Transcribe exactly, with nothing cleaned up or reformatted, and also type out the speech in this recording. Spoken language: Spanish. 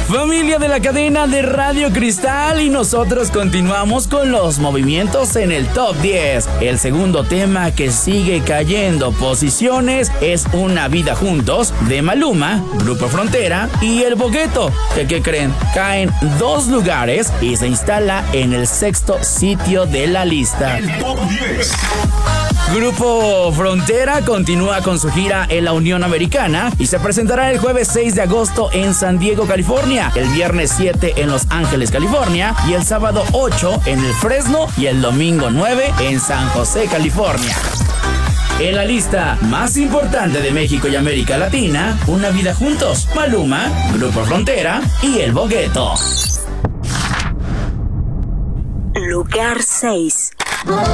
Familia de la cadena de Radio Cristal, y nosotros continuamos con los movimientos en el top diez. El segundo tema que sigue cayendo posiciones es Una Vida Juntos de Maluma, Grupo Frontera y El Bogueto, que ¿qué creen? Caen dos lugares y se instala en el sexto sitio de la lista. El top diez. Grupo Frontera continúa con su gira en la Unión Americana y se presentará el jueves seis de agosto en San Diego, California, el viernes siete en Los Ángeles, California, y el sábado ocho en el Fresno y el domingo nueve en San José, California. En la lista más importante de México y América Latina, Una Vida Juntos, Maluma, Grupo Frontera y El Bogueto. Lugar seis.